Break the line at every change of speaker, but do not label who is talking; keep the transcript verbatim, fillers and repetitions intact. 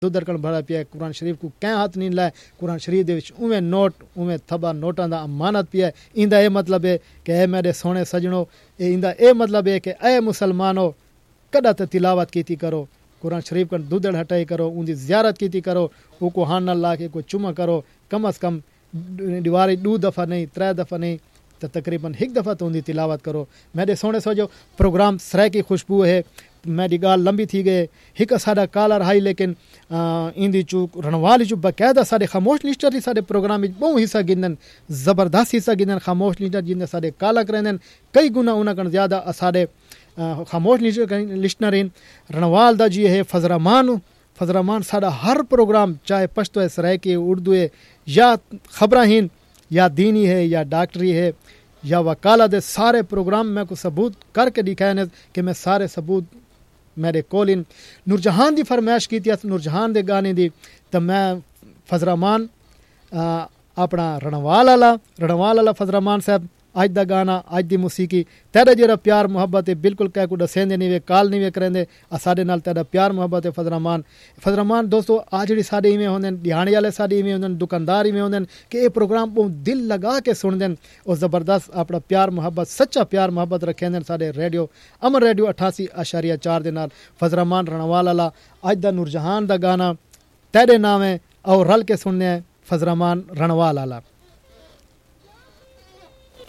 दुधर कण भरा पिया कुरान शरीफ को कैं हाथ नहीं लाए कुरान शरीफ दे विच उवें नोट उवें थबा नोटां दा अमानत पिया इंदा ए मतलब है कि ए मेरे सोने सजणो ए इंदा ए मतलब है कि ए मुसलमानो कदा ते तिलावत कीती करो कुरान शरीफ कण दुधड़ हटाई करो उनकी ज़ियारत कीती करो उको हान न ला के को चुमा करो कम अज़ कम दीवारी दो दफ़ा नहीं त्रै दफ़ा नहीं तो तकरीबन एक दफ़ा तो उनकी तिलावत करो। मेरे सोने सोजो प्रोग्राम सराय की खुशबू है मेरी गाल लंबी थी गए एक साडा कालर हाई लेकिन इंदी चूक रणवाल चू बकायदा साडे खामोश लिस्टर साडे प्रोग्राम बहु हिस्सा गिनन ज़बरदस्त हिस्सा गिनन खामोश लिस्टर जिन्हें साडे काला करन कई गुना उन्हें कण ज़्यादा साडे खामोश लिस्टनर इन रणवाल दा जी है फजरामान फजरामान साडा हर प्रोग्राम चाहे पश्तो है सराय की उर्दू है या खबरा हिन या दीनी है या डॉक्टरी है या वकाला दे सारे प्रोग्राम मैं को सबूत करके दिखाए कि मैं सारे सबूत मेरे कोल इन नूरजहान दी फरमाइश की थी नूरजहान दे गाने दी तो मैं फजरामान अपना रणवाल आला रणवाल आला फजरामान साहब अज दा गाना अज दी मौसीकी तेरा जेरा प्यार मुहब्बत है बिल्कुल कह को दसेंदे नहीं वे काल नहीं वे करेंदे आ साडे नाल तेरा प्यार मुहब्बत है फजरामान फजरामान दोस्तों आ जिहड़ी साडे इवें होंदे दिहाड़ी वाले साडे इवें होंदे दुकानदार इवें होंदे कि ये प्रोग्राम बहुत दिल लगा के सुनदे और ज़बरदस्त अपना प्यार मुहब्बत सच्चा प्यार मुहब्बत रखेंदे साडे रेडियो अमर रेडियो अठासी आशारिया चार दे नाल फजरामान रणवाल आला अज दा नूरजहान दा गाना तेरे नाम है और रल के सुनने फजरामान रणवाल आला।